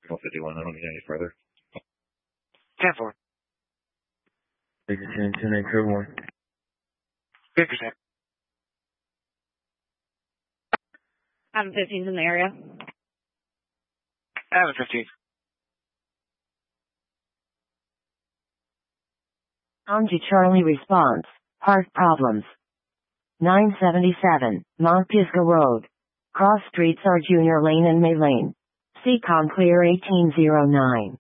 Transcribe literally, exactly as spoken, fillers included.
one fifty-one, I don't need any further. ten four. Big ten, ten eight, curve one. Good percent. Adam fifteen's in the area. Adam fifteen. On to Charlie response. Heart problems. nine seventy-seven, Mount Pisgah Road. Cross streets are Junior Lane and May Lane. C COM clear eighteen oh nine.